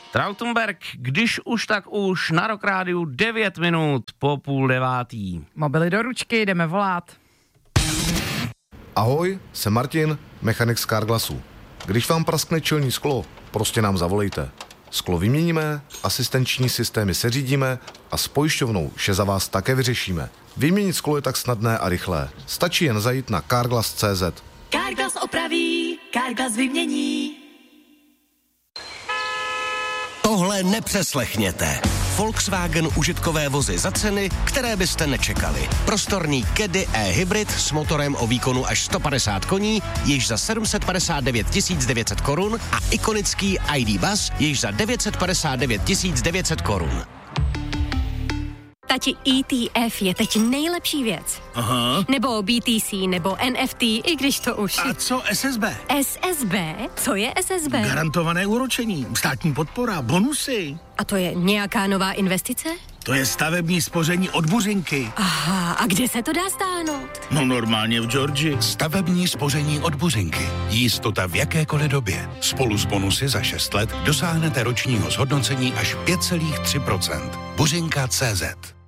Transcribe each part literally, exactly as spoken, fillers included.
Trautenberg, když už tak už, na Rock Rádiu devět minut po půl devátý. Mobily do ručky, jdeme volat. Ahoj, jsem Martin, mechanik z Carglassu. Když vám praskne čelní sklo, prostě nám zavolejte. Sklo vyměníme, asistenční systémy seřídíme a s pojišťovnou vše za vás také vyřešíme. Vyměnit sklo je tak snadné a rychlé. Stačí jen zajít na carglass tečka cé zet. Carglass opraví, Carglass vymění. Tohle nepřeslechněte. Volkswagen užitkové vozy za ceny, které byste nečekali. Prostorný Caddy e-hybrid s motorem o výkonu až sto padesát koní, již za sedm set padesát devět tisíc devět set korun a ikonický í dé Bus již za devět set padesát devět tisíc devět set korun. Tati, E T F je teď nejlepší věc. Aha. Nebo B T C, nebo N F T, i když to už... A co S S B? S S B? Co je S S B? Garantované úročení, státní podpora, bonusy. A to je nějaká nová investice? To je stavební spoření od Buřinky. Aha, a kde se to dá stáhnout? No normálně v Georgii. Stavební spoření od Buřinky. Jistota v jakékoliv době. Spolu s bonusy za šest let dosáhnete ročního zhodnocení až pět celá tři procenta. Buřinka tečka cé zet.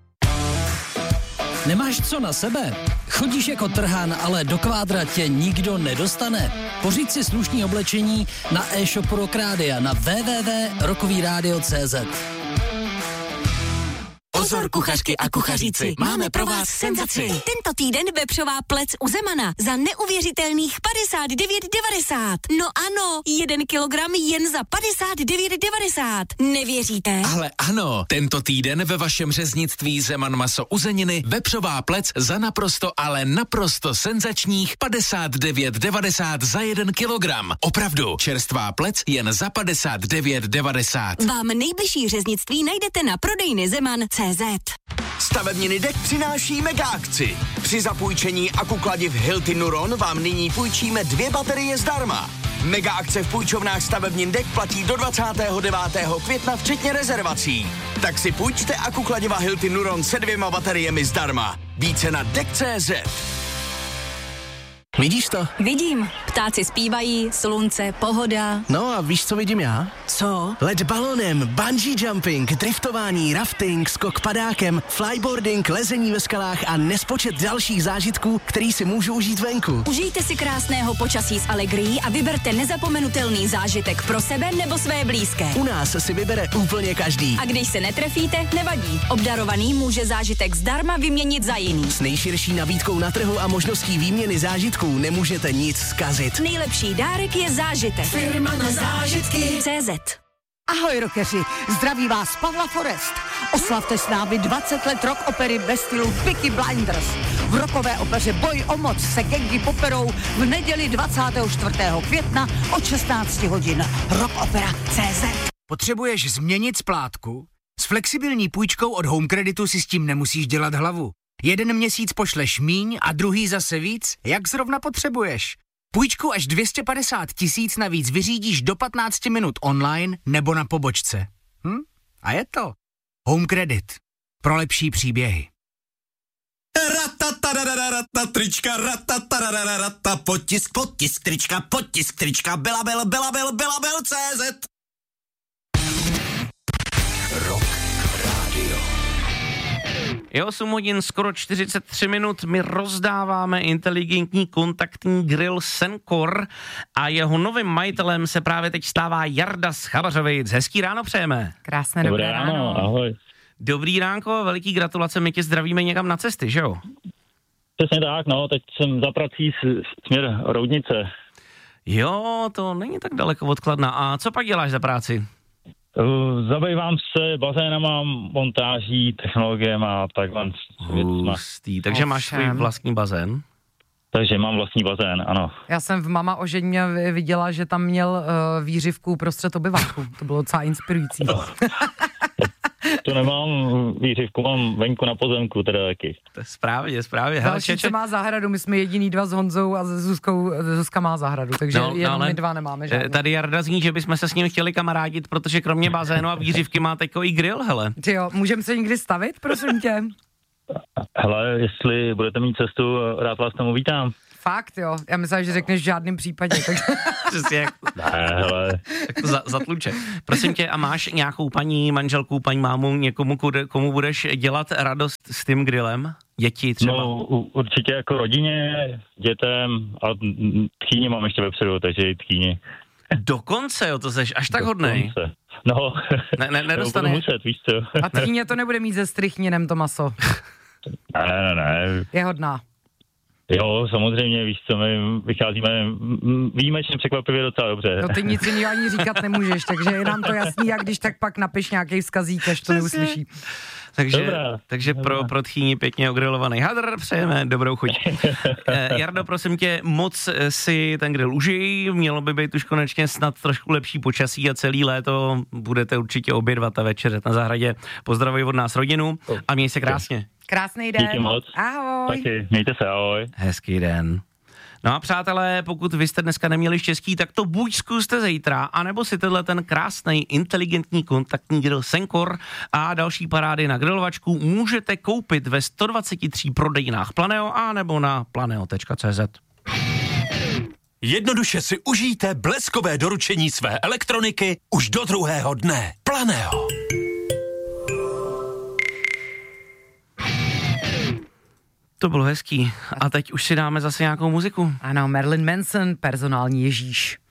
Nemáš co na sebe? Chodíš jako trhán, ale do kvádra tě nikdo nedostane? Pořiď si slušný oblečení na e-shopu Rock Rádia na w w w tečka rockovyradio tečka cé zet. Pozor, kuchařky a kuchaříci, máme pro vás senzaci. Tento týden vepřová plec u Zemana za neuvěřitelných padesát devět devadesát. No ano, jeden kilogram jen za padesát devět devadesát. Nevěříte? Ale ano, tento týden ve vašem řeznictví Zeman maso uzeniny vepřová plec za naprosto, ale naprosto senzačních padesát devět devadesát za jeden kilogram. Opravdu, čerstvá plec jen za padesát devět devadesát. Vám nejbližší řeznictví najdete na prodejny Zeman tečka cé zet. Stavebniny Dek přináší mega akci. Při zapůjčení akukladiv Hilti Nuron vám nyní půjčíme dvě baterie zdarma. Mega akce v půjčovnách stavebnin Dek platí do dvacátého devátého května včetně rezervací. Tak si půjčte akukladiva Hilti Nuron se dvěma bateriemi zdarma. Více na dek tečka cé zet. Vidíš to? Vidím. Ptáci zpívají, slunce, pohoda. No a víš, co vidím já? Co? Let balonem, bungee jumping, driftování, rafting, skok padákem, flyboarding, lezení ve skalách a nespočet dalších zážitků, který si můžu užít venku. Užijte si krásného počasí s Allegrií a vyberte nezapomenutelný zážitek pro sebe nebo své blízké. U nás si vybere úplně každý. A když se netrefíte, nevadí. Obdarovaný může zážitek zdarma vyměnit za jiný. S nejširší nabídkou na trhu a možností výměny zážitků nemůžete nic zkazit. Nejlepší dárek je zážitek. Firma na zážitky. cé zet. Ahoj rockeři, zdraví vás Pavla Forest. Oslavte s námi dvacet let rock opery ve stylu Peaky Blinders. V rockové opeře Boj o moc se gangy poperou v neděli dvacátého čtvrtého května od šestnáct hodin. rockopera tečka cé zet. Potřebuješ změnit splátku? S flexibilní půjčkou od Home Creditu si s tím nemusíš dělat hlavu. Jeden měsíc pošleš míň a druhý zase víc, jak zrovna potřebuješ. Půjčku až dvě stě padesát tisíc navíc vyřídíš do patnáct minut online nebo na pobočce. Hm? A je to Home Credit. Pro lepší příběhy. Ratatarararata, trička, ratatarararata, potisk, potisk, trička, potisk, trička, belabel, belabel, belabel, cé zet. Rock Radio. Je osm hodin, skoro čtyřicet tři minut, my rozdáváme inteligentní kontaktní grill Sencor a jeho novým majitelem se právě teď stává Jarda z Chabařovic. Hezký ráno přejeme. Krásné dobré, dobré ráno. ráno. Ahoj. Dobrý ránko, veliký gratulace, my tě zdravíme někam na cesty, že jo? Přesně tak, no, teď jsem za prací směr Roudnice. Jo, to není tak daleko od Kladna. A co pak děláš za práci? Uh, zabývám se bazénama, montáží, technologiemi a takhle. Hustý, takže máš svůj vlastní bazén? Takže mám vlastní bazén, ano. Já jsem v Mama o ženě viděla, že tam měl uh, výřivku prostřed obyváku. To bylo docela inspirující. To nemám výřivku, mám venku na pozemku teda taky. To je správně, správně. Hele, Další, čeče... co má zahradu, my jsme jediný dva s Honzou a s Zuzkou, Zuzka má zahradu, takže no, jenom my dva nemáme žádný. Tady Jarda zní, že bychom se s ním chtěli kamarádit, protože kromě bazénu a výřivky má takový grill, hele. Ty jo, můžeme se někdy stavit, prosím tě? Hele, jestli budete mít cestu, rád vás tam uvítám. Fakt, jo. Já myslím, že řekneš v žádném případě. Tak... Přesně jak, Ne, hele. jak to za, zatluče. Prosím tě, a máš nějakou paní manželku, paní mámu, někomu, kude, komu budeš dělat radost s tím grillem? Děti třeba? No u, určitě jako rodině, dětem a tchýni mám ještě vepředu, takže i tchýni. Dokonce, jo, to seš až tak hodnej. No, ne, ne, nedostane. Budu muset, víš co. A tchýně to nebude mít ze strychninem to maso. Ne, ne, ne. Je hodná. Jo, samozřejmě, víš co, my vycházíme výjimečně překvapivě docela dobře. No ty nic jiného ani říkat nemůžeš, takže je nám to jasný, jak když tak pak napiš nějaký vzkazík, až to neuslyší. Takže, Dobrá, takže dobrá. pro, pro tchýni pěkně ogrilovaný hadr přejeme dobrou chuť. eh, Jardo, prosím tě, moc si ten grill užij, mělo by být už konečně snad trošku lepší počasí a celý léto budete určitě obědvat a večeřet na zahradě. Pozdravuji od nás rodinu a měj se krásně. Krásný den. Díky moc. Ahoj. Taky, mějte se, ahoj. Hezký den. No a přátelé, pokud vy jste dneska neměli štěstí, tak to buď zkuste zítra, anebo si tenhle ten krásný, inteligentní kontaktní grill Senkor a další parády na grilovačku můžete koupit ve sto dvacet tři prodejnách Planeo a nebo na planeo tečka cé zet. Jednoduše si užijte bleskové doručení své elektroniky už do druhého dne. Planeo. To bylo hezký. A teď už si dáme zase nějakou muziku. Ano, Marilyn Manson, personální Ježíš.